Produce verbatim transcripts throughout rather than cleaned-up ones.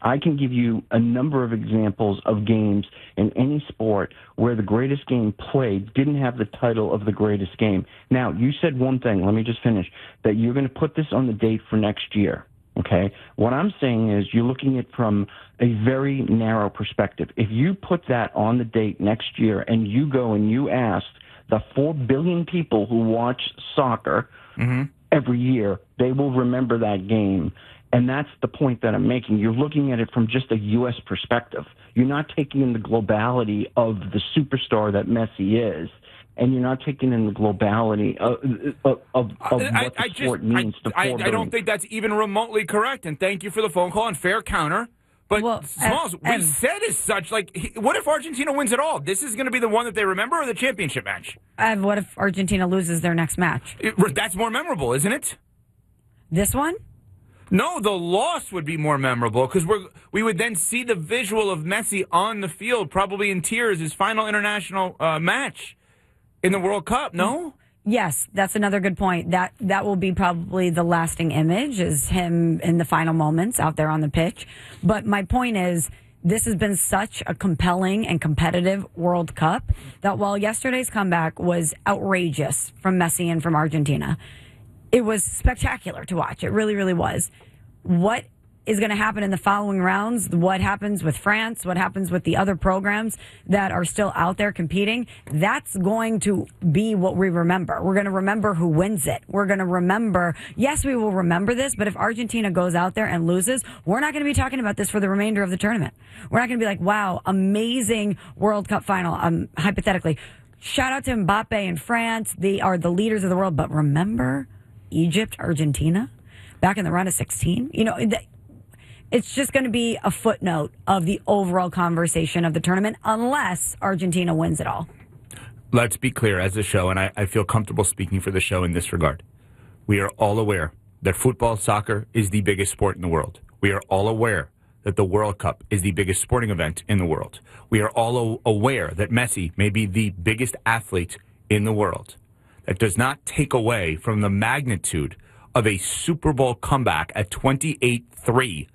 I can give you a number of examples of games in any sport where the greatest game played didn't have the title of the greatest game. Now, you said one thing, let me just finish, that you're going to put this on the date for next year. Okay? What I'm saying is you're looking at it from a very narrow perspective. If you put that on the date next year and you go and you ask the four billion people who watch soccer mm-hmm. every year, they will remember that game. And that's the point that I'm making. You're looking at it from just a U S perspective. You're not taking in the globality of the superstar that Messi is. And you're not taking in the globality of, of, of, of I, what the I sport just, means I, to I, four I don't think that's even remotely correct. And thank you for the phone call and fair counter. But, well, Smalls, as, we as, said as such, like, he, what if Argentina wins it all? This is going to be the one that they remember or the championship match? And what if Argentina loses their next match? It, that's more memorable, isn't it? This one? No, the loss would be more memorable because we we would then see the visual of Messi on the field, probably in tears, his final international uh, match in the World Cup, no? Yes, that's another good point. That that will be probably the lasting image, is him in the final moments out there on the pitch. But my point is, this has been such a compelling and competitive World Cup that while yesterday's comeback was outrageous from Messi and from Argentina, it was spectacular to watch. It really, really was. What is going to happen in the following rounds, what happens with France, what happens with the other programs that are still out there competing, that's going to be what we remember. We're going to remember who wins it. We're going to remember, yes, we will remember this, but if Argentina goes out there and loses, we're not going to be talking about this for the remainder of the tournament. We're not going to be like, wow, amazing World Cup final, um, hypothetically. Shout out to Mbappe and France. They are the leaders of the world, but remember Egypt, Argentina, back in the round of sixteen? You know, the, it's just going to be a footnote of the overall conversation of the tournament unless Argentina wins it all. Let's be clear as a show, and I, I feel comfortable speaking for the show in this regard. We are all aware that football, soccer is the biggest sport in the world. We are all aware that the World Cup is the biggest sporting event in the world. We are all aware that Messi may be the biggest athlete in the world. That does not take away from the magnitude of a Super Bowl comeback at twenty-eight three,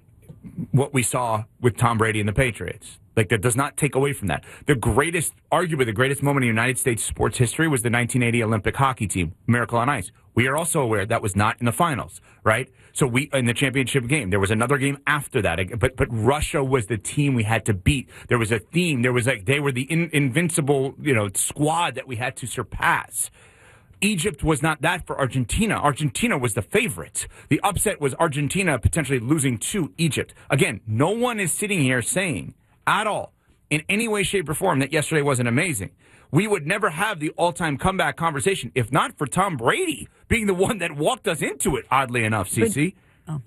what we saw with Tom Brady and the Patriots. Like, that does not take away from that. The greatest, arguably the greatest moment in United States sports history was the nineteen eighty Olympic hockey team, Miracle on Ice. We are also aware that was not in the finals, right? So we, in the championship game, there was another game after that, but but Russia was the team we had to beat. There was a theme. There was like, they were the in, invincible, you know, squad that we had to surpass. Egypt was not that for Argentina. Argentina was the favorite. The upset was Argentina potentially losing to Egypt. Again, no one is sitting here saying at all, in any way, shape, or form, that yesterday wasn't amazing. We would never have the all-time comeback conversation if not for Tom Brady being the one that walked us into it, oddly enough, Cece. Oh.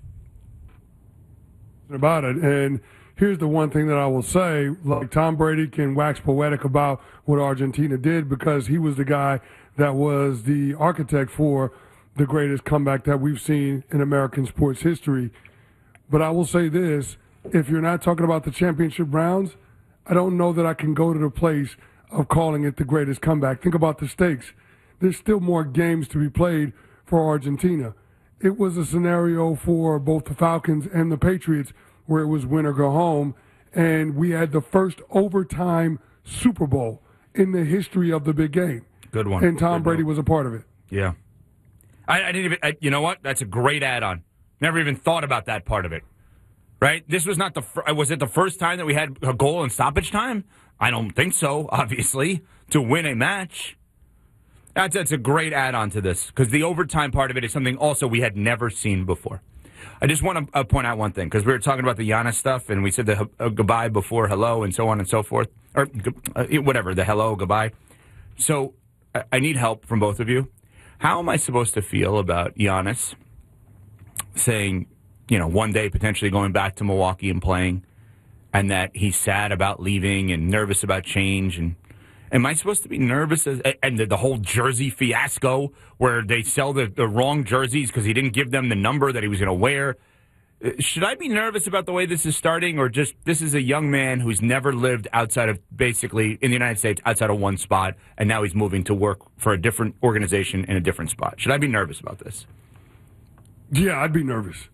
About it, and here's the one thing that I will say, like, Tom Brady can wax poetic about what Argentina did because he was the guy that was the architect for the greatest comeback that we've seen in American sports history. But I will say this, if you're not talking about the championship rounds, I don't know that I can go to the place of calling it the greatest comeback. Think about the stakes. There's still more games to be played for Argentina. It was a scenario for both the Falcons and the Patriots where it was win or go home, and we had the first overtime Super Bowl in the history of the big game. Good one. And Tom Good Brady one. was a part of it. Yeah. I, I didn't even, I, you know what? That's a great add-on. Never even thought about that part of it. Right? This was not the, fir- was it the first time that we had a goal in stoppage time? I don't think so, obviously, to win a match. That's, that's a great add-on to this, because the overtime part of it is something also we had never seen before. I just want to uh, point out one thing, because we were talking about the Giannis stuff, and we said the uh, goodbye before hello and so on and so forth. Or uh, whatever, the hello, goodbye. So I, I need help from both of you. How am I supposed to feel about Giannis saying, you know, one day potentially going back to Milwaukee and playing, and that he's sad about leaving and nervous about change? And am I supposed to be nervous? As, and the, the whole jersey fiasco where they sell the, the wrong jerseys because he didn't give them the number that he was going to wear. Should I be nervous about the way this is starting, or just this is a young man who's never lived outside of, basically, in the United States, outside of one spot, and now he's moving to work for a different organization in a different spot? Should I be nervous about this? Yeah, I'd be nervous.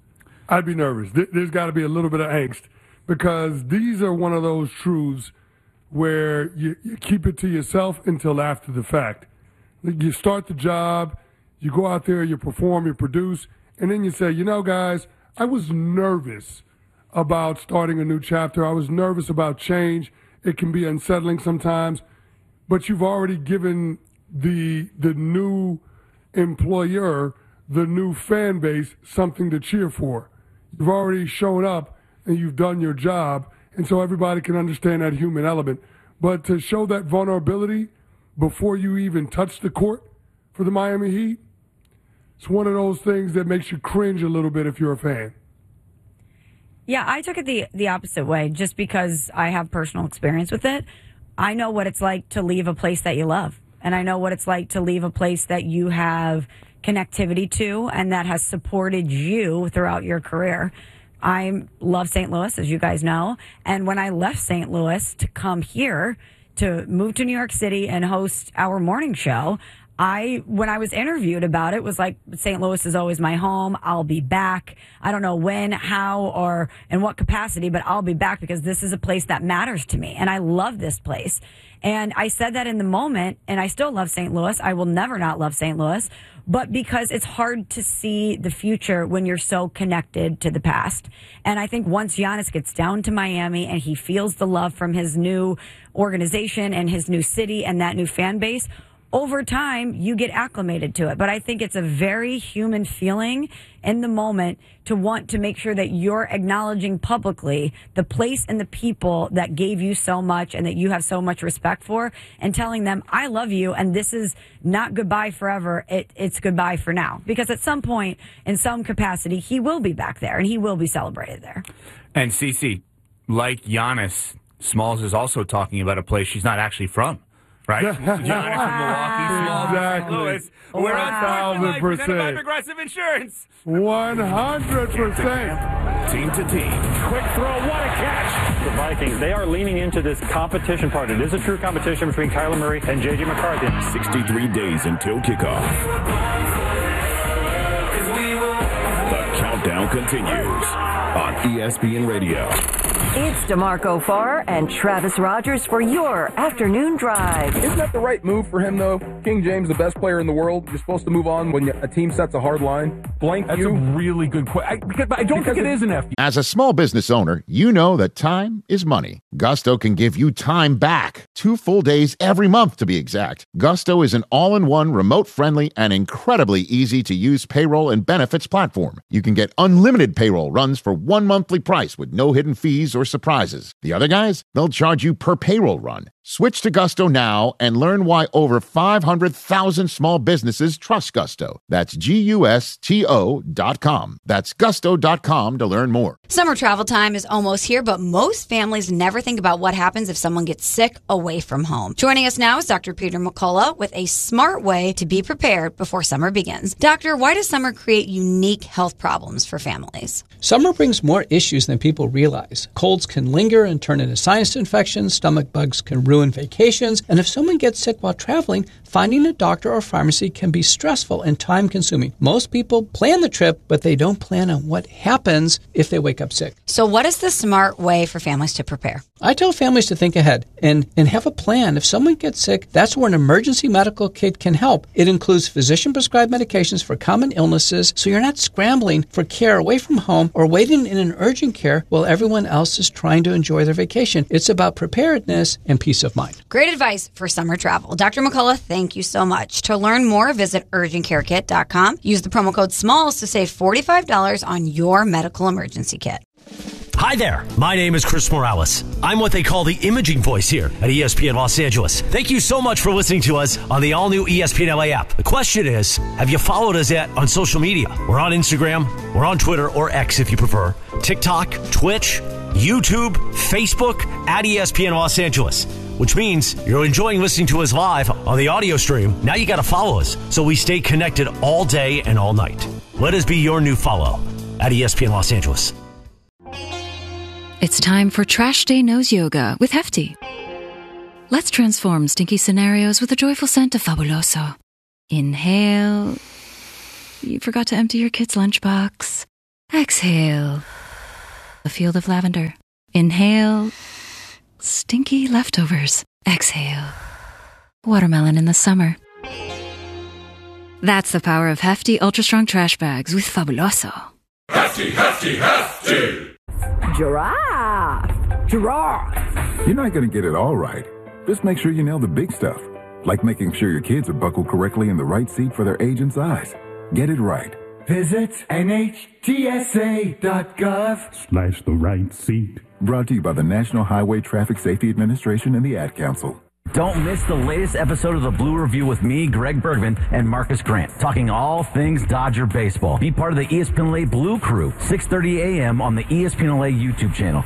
I'd be nervous. There's got to be a little bit of angst because these are one of those truths where you, you keep it to yourself until after the fact. You start the job, you go out there, you perform, you produce, and then you say, you know, guys, I was nervous about starting a new chapter. I was nervous about change. It can be unsettling sometimes, but you've already given the the new employer, the new fan base, something to cheer for. You've already shown up and you've done your job, and so everybody can understand that human element. But to show that vulnerability before you even touch the court for the Miami Heat, it's one of those things that makes you cringe a little bit if you're a fan. Yeah, I took it the, the opposite way just because I have personal experience with it. I know what it's like to leave a place that you love, and I know what it's like to leave a place that you have connectivity to and that has supported you throughout your career. I love Saint Louis, as you guys know, and when I left Saint Louis to come here to move to New York City and host our morning show, I, when I was interviewed about it, was like, Saint Louis is always my home. I'll be back. I don't know when, how, or in what capacity, but I'll be back because this is a place that matters to me. And I love this place. And I said that in the moment, and I still love Saint Louis. I will never not love Saint Louis. But because it's hard to see the future when you're so connected to the past. And I think once Giannis gets down to Miami and he feels the love from his new organization and his new city and that new fan base, over time, you get acclimated to it. But I think it's a very human feeling in the moment to want to make sure that you're acknowledging publicly the place and the people that gave you so much and that you have so much respect for, and telling them, I love you, and this is not goodbye forever. It, it's goodbye for now. Because at some point, in some capacity, he will be back there, and he will be celebrated there. And Cece, like Giannis, Smalls is also talking about a place she's not actually from. Right? Giannis from Milwaukee, Smalls, exactly. Saint Louis. We're Wow. on Sports Life, presented by Progressive Insurance. one hundred percent. Team to team. Quick throw, what a catch. The Vikings, they are leaning into this competition part. It is a true competition between Kyler Murray and J J McCarthy. sixty-three days until kickoff. The countdown continues on E S P N Radio. It's DeMarco Farr and Travis Rogers for your afternoon drive. Isn't that the right move for him, though? King James, the best player in the world. You're supposed to move on when a team sets a hard line. Blank That's you. a really good question. I, I don't think it is an F. As a small business owner, you know that time is money. Gusto can give you time back. Two full days every month, to be exact. Gusto is an all-in-one, remote-friendly, and incredibly easy-to-use payroll and benefits platform. You can get unlimited payroll runs for one monthly price with no hidden fees or surprises. The other guys, they'll charge you per payroll run. Switch to Gusto now and learn why over five hundred thousand small businesses trust Gusto. That's G U S T O dot com. That's gusto dot com to learn more. Summer travel time is almost here, but most families never think about what happens if someone gets sick away from home. Joining us now is Doctor Peter McCullough with a smart way to be prepared before summer begins. Doctor, why does summer create unique health problems for families? Summer brings more issues than people realize. Colds can linger and turn into sinus infections, stomach bugs can ruin vacations, and if someone gets sick while traveling, finding a doctor or pharmacy can be stressful and time-consuming. Most people plan the trip, but they don't plan on what happens if they wake up sick. So what is the smart way for families to prepare? I tell families to think ahead and, and have a plan. If someone gets sick, that's where an emergency medical kit can help. It includes physician-prescribed medications for common illnesses, so you're not scrambling for care away from home or waiting in an urgent care while everyone else is trying to enjoy their vacation. It's about preparedness and peace of mind. Great advice for summer travel. Doctor McCullough, thank you so much. To learn more, visit urgent care kit dot com. Use the promo code SMALLS to save forty-five dollars on your medical emergency kit. Hi there. My name is Chris Morales. I'm what they call the imaging voice here at E S P N Los Angeles. Thank you so much for listening to us on the all-new E S P N L A app. The question is, have you followed us yet on social media? We're on Instagram, we're on Twitter, or X if you prefer, TikTok, Twitch, YouTube, Facebook, at E S P N Los Angeles, which means you're enjoying listening to us live on the audio stream. Now you got to follow us so we stay connected all day and all night. Let us be your new follow at E S P N Los Angeles. It's time for Trash Day Nose Yoga with Hefty. Let's transform stinky scenarios with a joyful scent of Fabuloso. Inhale. You forgot to empty your kid's lunchbox. Exhale. A field of lavender. Inhale. Stinky leftovers. Exhale. Watermelon in the summer. That's the power of hefty, ultra-strong trash bags with Fabuloso. Hefty, hefty, hefty! Giraffe! Giraffe! You're not going to get it all right. Just make sure you nail the big stuff, like making sure your kids are buckled correctly in the right seat for their age and size. Get it right. Visit N H T S A dot gov Slash the right seat. Brought to you by the National Highway Traffic Safety Administration and the Ad Council. Don't miss the latest episode of the Blue Review with me, Greg Bergman, and Marcus Grant, talking all things Dodger baseball. Be part of the E S P N L A Blue Crew, six thirty a.m. on the E S P N L A YouTube channel.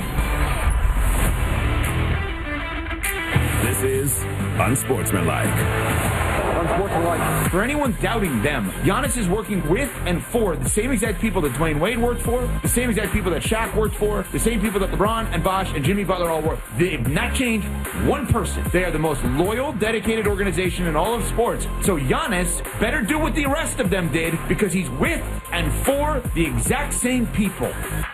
This is Unsportsmanlike. For anyone doubting them, Giannis is working with and for the same exact people that Dwayne Wade worked for, the same exact people that Shaq worked for, the same people that LeBron and Bosh and Jimmy Butler all work. They've not changed one person. They are the most loyal, dedicated organization in all of sports. So Giannis better do what the rest of them did because he's with and for the exact same people.